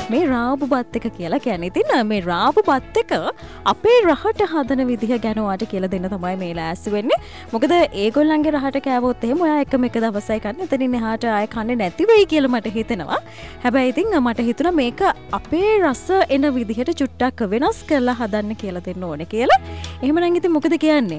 මේ රාබු බත් එක කියලා කියන්නේ. ඉතින් මේ රාබු බත් එක අපේ රහට හදන විදිහ ගැන ඔයාලට කියලා දෙන්න තමයි මේ ලෑස්ති වෙන්නේ. මොකද ඒගොල්ලන්ගේ රහට කෑවොත් එහෙම ඔයා එකම එක දවසයි කන්නේ. එතනින් එහාට ආයෙ කන්නේ නැති වෙයි කියලා මට හිතෙනවා. හැබැයි ඉතින් මට හිතුණා මේක අපේ රස එන විදිහට චුට්ටක් වෙනස් කරලා හදන්න කියලා දෙන්න ඕනේ කියලා. එහෙමනම් ඉතින් මොකද කියන්නේ?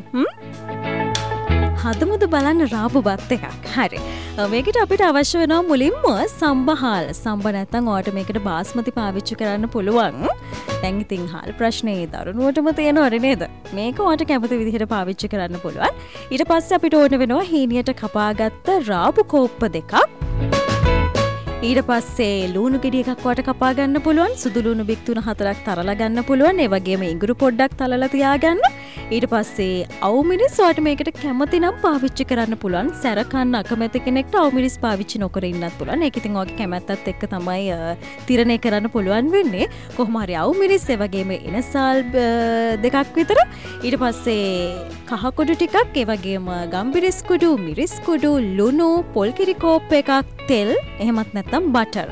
හදමුද බලන්න රාබු බත් එකක්. හරි. මේකට අපිට අවශ්‍ය වෙනවා මුලින්ම සම්බහාල්. සම්බ නැත්නම් ඔයාට මේකට බාස්මති පාවිච්චි කරන්න පුළුවන්. දැන් ඉතින් හාල් ප්‍රශ්නේ දරුණුවටම තියෙනවද නේද? මේක ඔයාට කැමති විදිහට පාවිච්චි කරන්න පුළුවන්. ඊට පස්සේ අපිට ඕන වෙනවා හීනියට කපාගත්ත රාබු කෝප්ප දෙකක්. ඊට පස්සේ ලුණු ගෙඩි එකක් වට කපා ගන්න පුළුවන්. සුදු ලුණු බික් 3-4ක් තරලා ගන්න පුළුවන්. ඒ වගේම ඉඟුරු පොඩ්ඩක් තලලා තියාගන්න. ඊට පස්සේ අවුමිරිස් වට මේකට කැමති නම් පාවිච්චි කරන්න පුළුවන්. සැර කන්න අකමැති කෙනෙක්ට අවුමිරිස් පාවිච්චි නොකර ඉන්නත් පුළුවන්. ඒක ඉතින් ඔයගේ කැමැත්තත් එක්ක තමයි තිරණය කරන්න පුළුවන් වෙන්නේ. කොහොම හරි අවුමිරිස් ඒ වගේම එනසාල් දෙකක් විතර. ඊට පස්සේ කහ කුඩු ටිකක්, ඒ වගේම ගම්බිරිස් කුඩු, මිරිස් කුඩු, ලුණු, පොල් කිරි කෝප් එකක්, තෙල්, එහෙමත් නැත්නම් බටර්.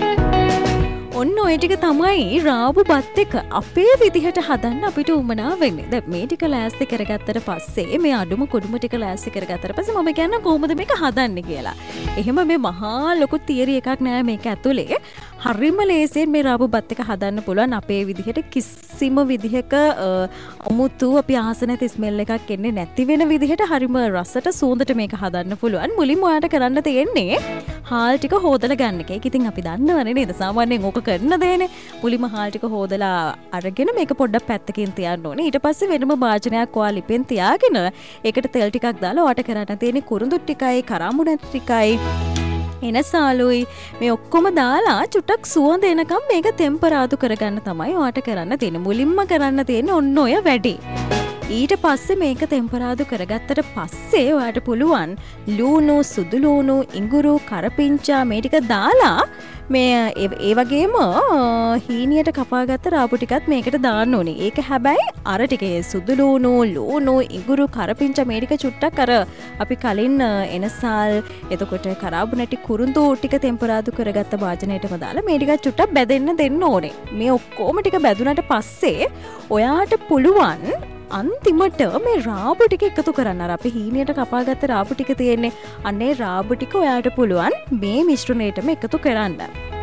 ඔන්න ඔය ටික තමයි රාබු බත් එක අපේ විදිහට හදන්න අපිට උවමනා වෙන්නේ. දැන් මේ ටික ලෑස්ති කරගත්තට පස්සේ මේ අඩුම කුඩුම ටික ලෑස්ති කරගත්තට පස්සේ මම කියන්න කොහොමද මේක හදන්නේ කියලා. එහෙම මේ මහා ලොකු තියරි එකක් නෑ මේක ඇතුලේ. හරිම ලේසියෙන් මේ රාබු බත් එක හදන්න පුළුවන් අපේ විදිහට. කිසිම විදිහක අමුතු අපි ආස නැති ස්මෙල් එකක් එන්නේ නැති වෙන විදිහට හරිම රසට සුවඳට මේක හදන්න පුළුවන්. මුලින්ම ඔයාලට කරන්න තියෙන්නේ හාල් ටික හොදලා ගන්න එක. ඒක ඉතින් අපි දන්නවනේ නේද? සාමාන්‍යයෙන් ඕක කරන දේනේ. මුලින්ම හාල් ටික හොදලා අරගෙන මේක පොඩ්ඩක් පැත්තකින් තියන්න ඕනේ. ඊට පස්සේ වෙනම භාජනයක් ඔයා ලිපෙන් තියාගෙන ඒකට තෙල් ටිකක් දාලා ඔයාට කරන්න තියෙන්නේ කුරුඳු ටිකයි, කරාමුණත් ටිකයි, එනසාලුයි මේ ඔක්කොම දාලා චුට්ටක් සුවඳ එනකම් මේක ටෙම්පරාදු කරගන්න තමයි ඔයාට කරන්න තියෙන්නේ. මුලින්ම කරන්න තියෙන්නේ ඔන්න ඔය වැඩේ. ඊට පස්සේ මේක ටෙම්පරාදු කරගත්තට පස්සේ ඔයාට පුළුවන් ලුණු, සුදු ලුණු, ඉඟුරු, කරපිංචා මේ ටික දාලා මේ ඒ වගේම හීනියට කපාගත්ත රාබු ටිකත් මේකට දාන්න ඕනේ. ඒක හැබැයි අර ටිකේ සුදු ලුණු, ඉඟුරු, කරපිංචා මේ ටික චුට්ටක් අර අපි කලින් එනසාල්, එතකොට කරාබු නැටි, කුරුඳු ටික ටෙම්පරාදු කරගත්ත භාජනයටම දාලා මේ ටික චුට්ටක් බැදෙන්න දෙන්න ඕනේ. මේ ඔක්කොම ටික බැදුනට පස්සේ ඔයාට පුළුවන් අන්තිමට මේ රාබු ටික එකතු කරන්න. අර අපි හීනියට කපාගත්ත රාබු ටික තියෙන්නේ. අන්නේ රාබු ටික ඔයාට පුළුවන් මේ මිශ්‍රණයටම එකතු කරන්න.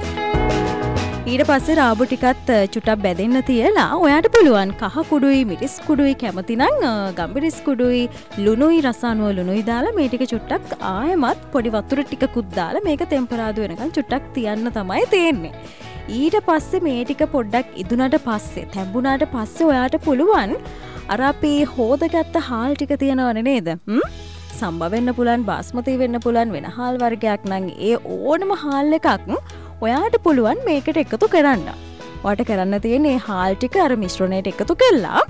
ඊට පස්සේ රාබු ටිකත් චුට්ටක් බැදෙන්න තියලා ඔයාට පුළුවන් කහ කුඩුයි, මිරිස් කුඩුයි කැමති නම් ගම්බිරිස් කුඩුයි, ලුණුයි, රස අනුව ලුණුයි දාලා මේ ටික චුට්ටක් ආයෙමත් පොඩි වතුර ටිකකුත් දාලා මේක ටෙම්පරාදු වෙනකන් චුට්ටක් තියන්න තමයි තියෙන්නේ. ඊට පස්සේ මේ ටික පොඩ්ඩක් ඉදුණට පස්සේ, තැඹුණාට පස්සේ ඔයාට පුළුවන් අර අපි හොදගත්ත හාල් ටික තියනවනේ නේද? සම්බ වෙන්න පුළුවන්, බාස්මති වෙන්න පුළුවන්, වෙන හාල් වර්ගයක් නම් ඒ ඕනම හාල් එකක් ඔයාට පුළුවන් මේකට එකතු කරන්න. ඔයාට කරන්න තියෙන්නේ හාල් ටික අර මිශ්‍රණයට එකතු කරලා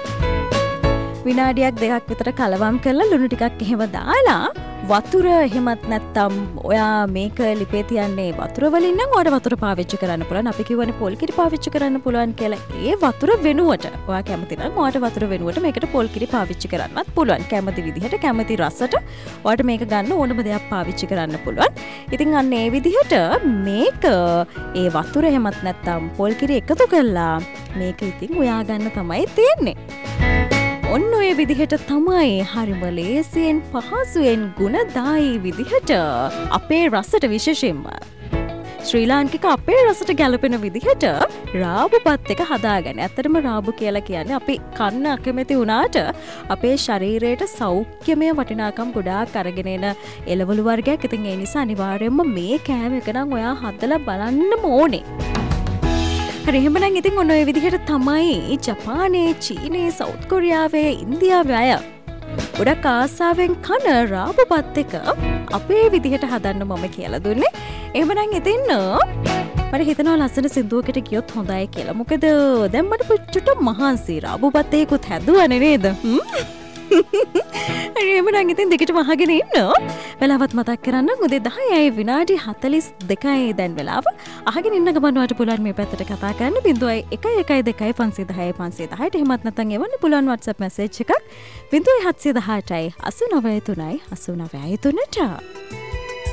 විනාඩියක් දෙකක් විතර කලවම් කරලා ලුණු ටිකක් එහෙම දාලා වතුර එහෙමත් නැත්තම් ඔයා මේක ලිපේ තියන්නේ වතුර වලින් නම් ඔයාට වතුර පාවිච්චි කරන්න පුළුවන්. අපි කියවනේ පොල් කිරි පාවිච්චි කරන්න පුළුවන් කියලා. ඒ වතුර වෙනුවට ඔයා කැමති නම් ඔයාට වතුර වෙනුවට මේකට පොල් කිරි පාවිච්චි කරන්නත් පුළුවන්. කැමති විදිහට, කැමති රසට ඔයාට මේක ගන්න ඕනම දෙයක් පාවිච්චි කරන්න පුළුවන්. ඉතින් අන්න ඒ විදිහට මේක ඒ වතුර එහෙමත් නැත්තම් පොල් කිරි එකතු කරලා මේක ඉතින් ඔයා ගන්න තමයි තියෙන්නේ. ඔන්න ඔය විදිහට තමයි හරිම ලේසියෙන් පහසුවෙන් ගුණදායී විදිහට අපේ රසට විශේෂයෙන්ම ශ්‍රී ලාංකික අපේ රසට ගැලපෙන විදිහට රාබු බත් එක හදාගන්න. ඇත්තටම රාබු කියලා කියන්නේ අපි කන්න අකමැති වුණාට අපේ ශරීරයට සෞඛ්‍යමය වටිනාකම් ගොඩාක් අරගෙන එන එළවලු වර්ගයක්. ඉතින් ඒ නිසා අනිවාර්යයෙන්ම මේ කෑම එක නම් ඔයා හදලා බලන්නම ඕනේ. හරි එහෙමනම් ඉතින් ඔන්න ඔය විදිහට තමයි ජපානයේ, චීනයේ, සවුත් කොරියාවේ, ඉන්දියාවේ අය ගොඩක් ආසාවෙන් කන රාබු බත් එක අපේ විදිහට හදන්න මම කියලා දුන්නේ. එහෙමනම් ඉතින් මට හිතනවා ලස්සන සින්දුවකට ගියොත් හොඳයි කියලා. මොකද දැන් මට පුච්චුට මහන්සි රාබු බත් එකකුත් හැදුවනේ නේද? එහෙමනම් ඉතින් දෙකටම අහගෙන ඉන්න. වෙලාවත් මතක් කරන්න උදේ 10යි විනාඩි 42යි දැන් වෙලාව. අහගෙන ඉන්න ගමන් ඔයාලට පුළුවන් මේ පැත්තට කතා කරන්න 0112 510 510ට. එහෙමත් නැත්නම් එවන්න පුළුවන් WhatsApp message එකක් 0718 89 3 89 3ට.